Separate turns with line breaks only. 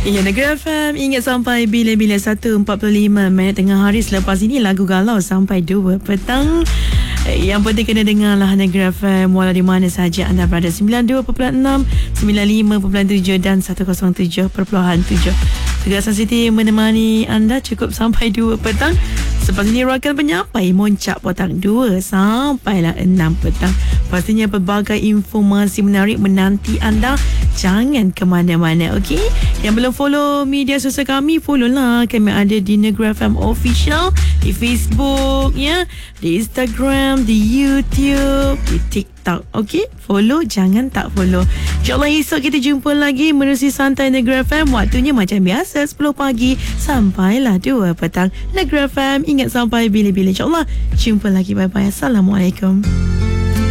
Ya, Negeri FM ingat sampai bila-bila 1.45 minit tengah hari. Selepas ini lagu galau sampai 2 petang. Yang penting kena dengarlah Negeri FM walau di mana sahaja anda berada. 92.6, 95.7 dan 107.7. Tugasan Siti menemani anda cukup sampai 2 petang. Selepas ini rakan penyampai moncak petang 2 sampailah 6 petang. Pastinya pelbagai informasi menarik menanti anda. Jangan ke mana-mana, okey? Yang belum follow media sosial kami, follow lah. Kami ada di Negeri FM Official, di Facebook, ya, di Instagram, di YouTube, di TikTok. Okey? Follow, jangan tak follow. InsyaAllah esok kita jumpa lagi menerusi Santai Negeri FM. Waktunya macam biasa, 10 pagi sampailah 2 petang. Negeri FM ingat sampai bila-bila. InsyaAllah jumpa lagi. Bye-bye. Assalamualaikum.